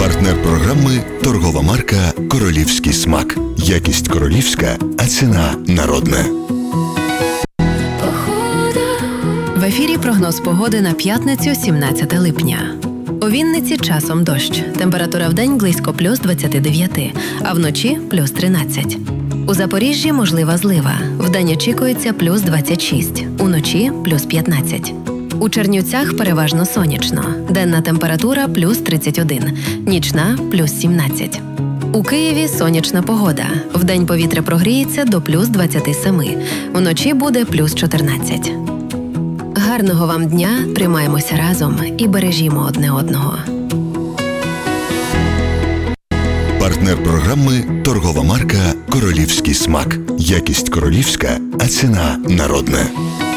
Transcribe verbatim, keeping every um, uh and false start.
Партнер програми – торгова марка «Королівський смак». Якість королівська, а ціна народна. В ефірі прогноз погоди на п'ятницю, сімнадцяте липня. У Вінниці часом дощ. Температура вдень близько плюс двадцять дев'ять, а вночі плюс тринадцять. У Запоріжжі можлива злива. Вдень очікується плюс двадцять шість, уночі плюс п'ятнадцять. У Чернівцях переважно сонячно. Денна температура плюс тридцять один, нічна плюс сімнадцять. У Києві сонячна погода. Вдень повітря прогріється до плюс двадцять сім, вночі буде плюс чотирнадцять. Гарного вам дня, тримаємося разом і бережімо одне одного. Партнер програми – торгова марка «Королівський смак». Якість королівська, а ціна народна.